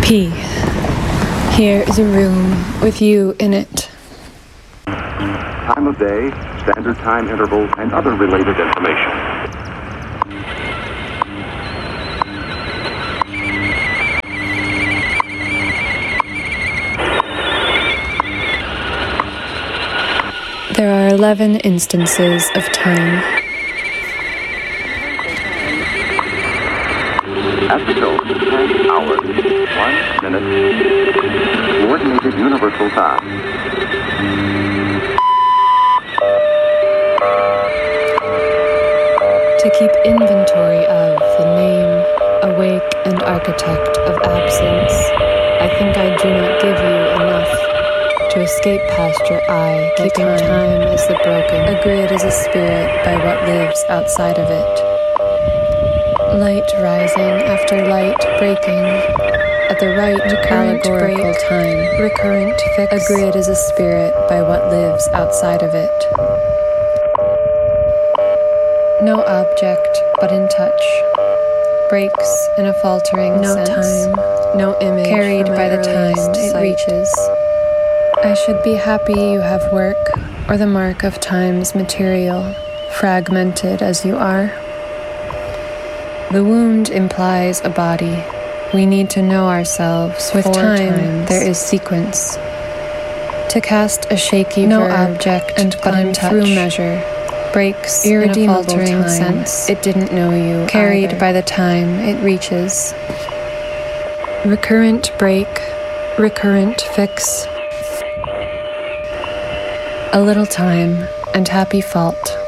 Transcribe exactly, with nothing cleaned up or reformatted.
P. Here is a room with you in it. Time of day, standard time interval, and other related information. There are eleven instances of time. At the dome, ten hours, one minute, coordinated universal time. To keep inventory of the name, awake, and architect of absence, I think I do not give you enough. To escape past your eye, keeping time. time as the broken. A grid is a spirit by what lives outside of it. Light rising after light breaking. At the right allegorical break, time. Recurrent fix. A grid is a spirit by what lives outside of it. No object, but in touch. Breaks in a faltering no sense. Time, no image carried by the time it sight. reaches. I should be happy you have work, or the mark of time's material, fragmented as you are. The wound implies a body. We need to know ourselves. With time, times. There is sequence. To cast a shaky no verb object and climb through measure. Breaks irredeemable in a faltering time. sense. It didn't know you. Carried either. By the time it reaches. Recurrent break, recurrent fix. A little time and happy fault.